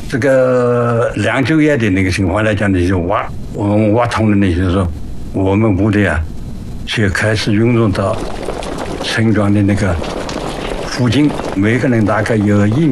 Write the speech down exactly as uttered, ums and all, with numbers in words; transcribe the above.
这个酿酒业的那个情况来讲，那些挖嗯挖通的那些时候，我们部队啊，就开始涌入到村庄的那个附近，每个人大概有一